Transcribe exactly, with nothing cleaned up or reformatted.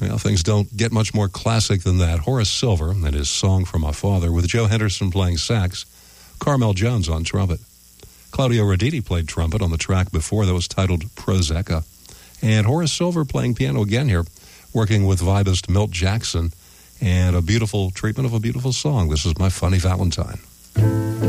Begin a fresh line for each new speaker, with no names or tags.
Well, things don't get much more classic than that. Horace Silver and his Song for My Father, with Joe Henderson playing sax, Carmel Jones on trumpet. Claudio Roditi played trumpet on the track before that was titled Proseca. And Horace Silver playing piano again here, working with vibist Milt Jackson, and a beautiful treatment of a beautiful song. This is My Funny Valentine.